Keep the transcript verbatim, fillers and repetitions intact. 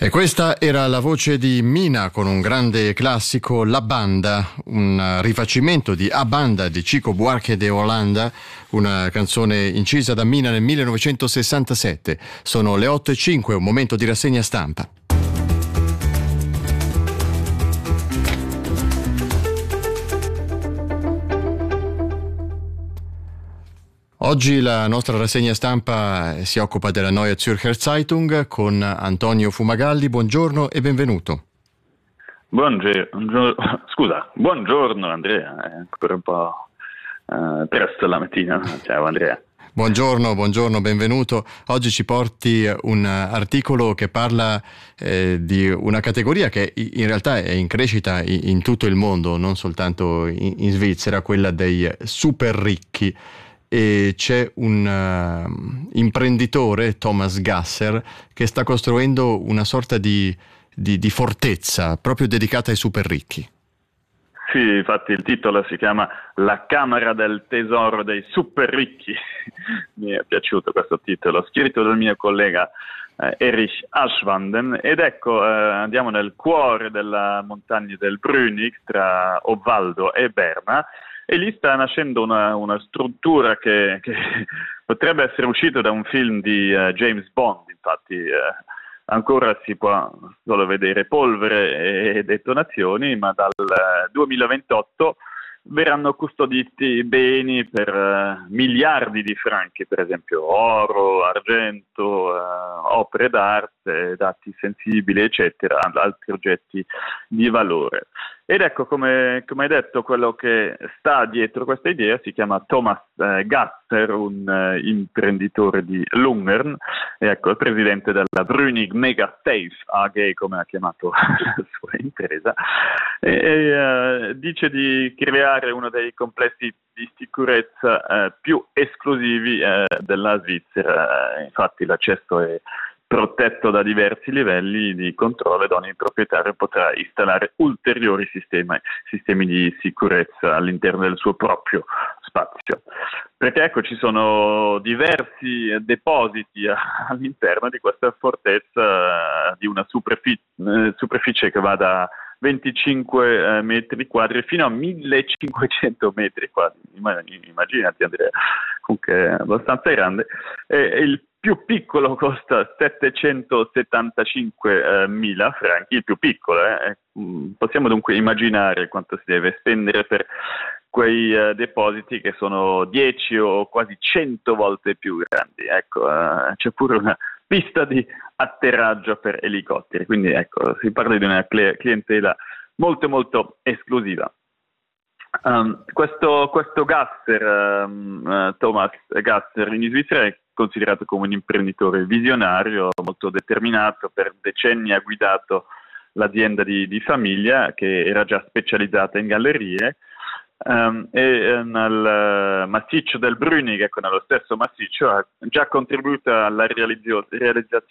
E questa era la voce di Mina con un grande classico, La Banda, un rifacimento di A Banda di Chico Buarque de Holanda, una canzone incisa da Mina nel millenovecentosessantasette. Sono le otto e cinque, un momento di rassegna stampa. Oggi la nostra rassegna stampa si occupa della Neue Zürcher Zeitung con Antonio Fumagalli. Buongiorno e benvenuto. Buongiorno, scusa, buongiorno Andrea, è ancora un po' uh, presto la mattina. Ciao Andrea. Buongiorno, buongiorno, benvenuto. Oggi ci porti un articolo che parla eh, di una categoria che in realtà è in crescita in, in tutto il mondo, non soltanto in, in Svizzera, quella dei super ricchi. E c'è un uh, imprenditore, Thomas Gasser, che sta costruendo una sorta di, di, di fortezza proprio dedicata ai super ricchi. Sì, infatti il titolo si chiama La Camera del Tesoro dei Super Ricchi. Mi è piaciuto questo titolo, scritto dal mio collega eh, Erich Aschwanden. Ed ecco, eh, andiamo nel cuore della montagna del Brünig, tra Obvaldo e Berna. E lì sta nascendo una, una struttura che, che potrebbe essere uscita da un film di uh, James Bond. Infatti uh, ancora si può solo vedere polvere e detonazioni, ma dal uh, duemilaventotto verranno custoditi beni per uh, miliardi di franchi, per esempio oro, argento, uh, opere d'arte, dati sensibili, eccetera, altri oggetti di valore. Ed ecco, come, come hai detto, quello che sta dietro questa idea si chiama Thomas eh, Gasser, un eh, imprenditore di Lungern, e ecco, il presidente della Brünig Mega Safe A G, come ha chiamato la sua impresa, e, e eh, dice di creare uno dei complessi di sicurezza eh, più esclusivi eh, della Svizzera. Eh, infatti l'accesso è protetto da diversi livelli di controllo ed ogni proprietario potrà installare ulteriori sistemi, sistemi di sicurezza all'interno del suo proprio spazio. Perché ecco, ci sono diversi depositi all'interno di questa fortezza di una superficie, superficie che va da venticinque eh, metri quadri fino a millecinquecento metri quadri. Immaginati Andrea, comunque è abbastanza grande. E, e il più piccolo costa settecentosettantacinque mila franchi, il più piccolo. Eh. Possiamo dunque immaginare quanto si deve spendere per quei uh, depositi che sono dieci o quasi cento volte più grandi. Ecco, uh, c'è pure una pista di atterraggio per elicotteri, quindi ecco, si parla di una clientela molto molto esclusiva. Um, questo, questo Gasser, um, uh, Thomas Gasser in Svizzera è considerato come un imprenditore visionario, molto determinato. Per decenni ha guidato l'azienda di, di famiglia che era già specializzata in gallerie. Um, e nel massiccio del Brünig, ecco, nello stesso massiccio, ha già contribuito alla realizzo- realizzazione